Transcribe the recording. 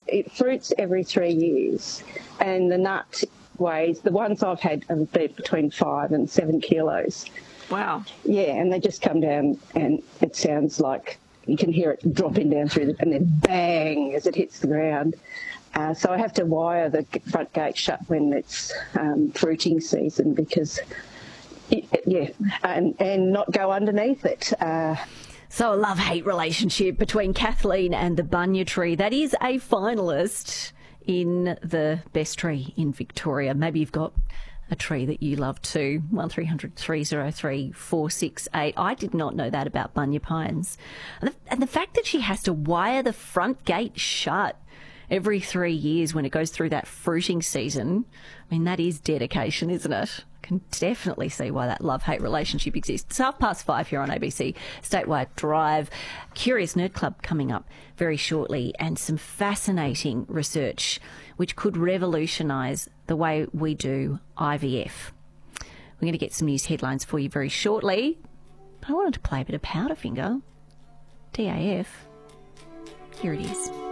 it fruits every 3 years, and the nut weighs, the ones I've had have been between 5 and 7 kilos. Wow. Yeah, and they just come down and it sounds like you can hear it dropping down through and then bang as it hits the ground. So I have to wire the front gate shut when it's fruiting season because, and not go underneath it. So a love-hate relationship between Kathleen and the bunya tree. That is a finalist in the best tree in Victoria. Maybe you've got a tree that you love too. 1300 303 468. I did not know that about bunya pines. And the fact that she has to wire the front gate shut every 3 years when it goes through that fruiting season, I mean, that is dedication, isn't it? I can definitely see why that love-hate relationship exists. 5:30 here on ABC Statewide Drive. Curious Nerd Club coming up very shortly, and some fascinating research which could revolutionise the way we do IVF. We're going to get some news headlines for you very shortly. But I wanted to play a bit of Powderfinger. DAF. Here it is.